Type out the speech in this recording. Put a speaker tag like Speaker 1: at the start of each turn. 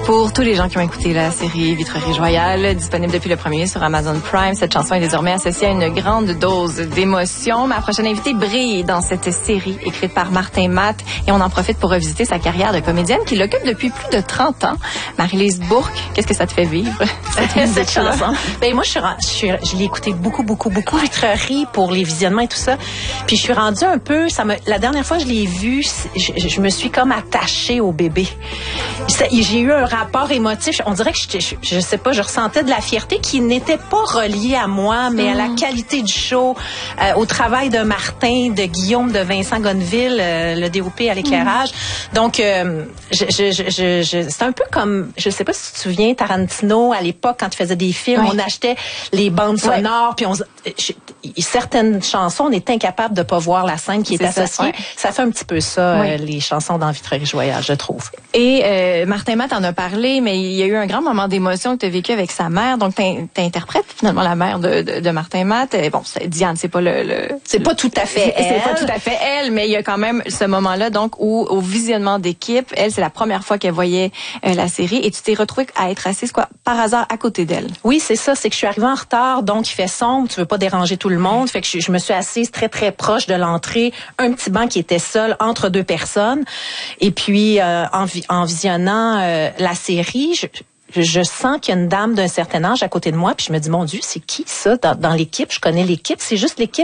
Speaker 1: Pour tous les gens qui ont écouté la série Vitrerie Royale, disponible depuis le 1er sur Amazon Prime, cette chanson est désormais associée à une grande dose d'émotion. Ma prochaine invitée brille dans cette série écrite par Martin Matt et on en profite pour revisiter sa carrière de comédienne qui l'occupe depuis plus de 30 ans. Marie-Lise Bourque, qu'est-ce que ça te fait vivre, cette chanson?
Speaker 2: Ben moi, je l'ai écouté beaucoup, Vitrerie pour les visionnements et tout ça. Puis je suis rendue un peu, la dernière fois que je l'ai vue, je me suis comme attachée au bébé. J'ai eu un rapport émotif. On dirait que je sais pas, je ressentais de la fierté qui n'était pas reliée à moi, mais à la qualité du show, au travail de Martin, de Guillaume, de Vincent Gonneville, le DOP à l'éclairage. Donc, c'est un peu comme, je sais pas si tu te souviens, Tarantino, à l'époque, quand il faisait des films, on achetait les bandes sonores, puis certaines chansons, on est incapable de pas voir la scène qui est associée. Ça fait un petit peu ça, les chansons dans Vitrerie Royale, je trouve.
Speaker 1: Et Martin Matt en a parlé, mais il y a eu un grand moment d'émotion que tu as vécu avec sa mère. Donc, t'interprètes finalement la mère de Martin Matt. Bon, Diane, c'est pas
Speaker 2: c'est pas tout à fait elle.
Speaker 1: C'est pas tout à fait elle, mais il y a quand même ce moment-là, donc, où au visionnement d'équipe, elle, c'est la première fois qu'elle voyait la série et tu t'es retrouvée à être assise, par hasard, à côté d'elle.
Speaker 2: Oui, c'est ça. C'est que je suis arrivée en retard, donc il fait sombre, tu veux pas déranger tout le monde. Fait que je me suis assise très, très proche de l'entrée, un petit banc qui était seul entre deux personnes. Et puis, en visionnant la série, je sens qu'il y a une dame d'un certain âge à côté de moi, puis je me dis, mon Dieu, c'est qui ça dans l'équipe? Je connais l'équipe, c'est juste l'équipe